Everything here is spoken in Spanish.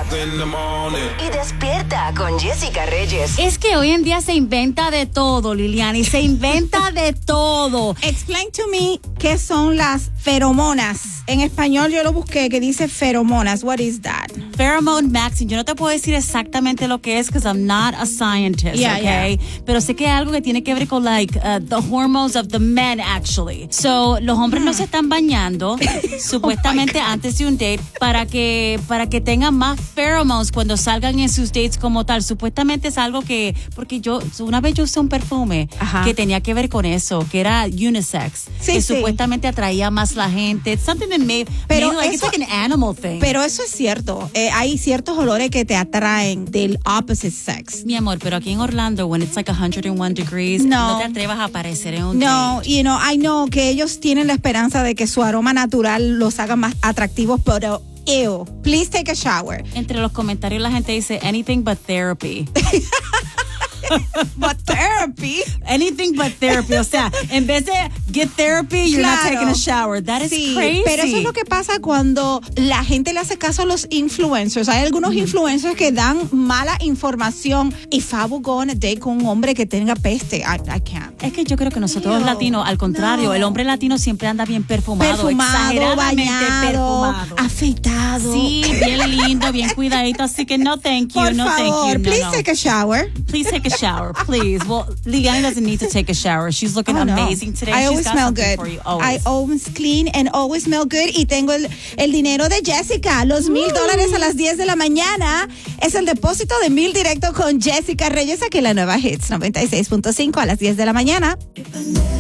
Y despierta con Jessica Reyes. Es que hoy en día se inventa de todo, Liliana, y se inventa de todo. Explain to me qué son las feromonas. En español yo lo busqué, que dice feromonas. What is that? Pheromone Maxine, yo no te puedo decir exactamente lo que es because I'm not a scientist, okay? Pero sé que es algo que tiene que ver con the hormones of the men actually. So, los hombres no se están bañando supuestamente antes de un date para que tengan más pheromones cuando salgan en sus dates como tal. Supuestamente es algo que porque una vez yo usé un perfume que tenía que ver con eso, que era unisex, que supuestamente atraía más la gente. It's something that it's like an animal thing. Pero eso es cierto. Hay ciertos olores que te atraen del opposite sex. Mi amor, pero aquí en Orlando, when it's like 101 degrees, no te atrevas a aparecer en un No, date. I know que ellos tienen la esperanza de que su aroma natural los haga más atractivos, pero ew, please take a shower. Entre los comentarios la gente dice anything but therapy. But therapy. Anything but therapy. O sea, en vez de get therapy, you're not taking a shower. That is crazy. Pero eso es lo que pasa cuando la gente le hace caso a los influencers. Hay algunos influencers que dan mala información. If I would go on a date con un hombre que tenga peste, I can't. Es que yo creo que nosotros los latinos, al contrario, el hombre latino siempre anda bien perfumado exageradamente bañado, perfumado, afeitado. Sí, bien lindo, bien cuidadito. Así que no, thank you. Por no, favor, thank you. please take a shower. Please take a shower, please. Well, Liliana doesn't need to take a shower. She's looking amazing today. I She's always got smell something good. for you. I always clean and always smell good. Y tengo el dinero de Jessica. Los $1,000 a las 10 de la mañana. Es el depósito de 1,000 directo con Jessica Reyes aquí en la nueva Hits 96.5 a las 10 de la mañana.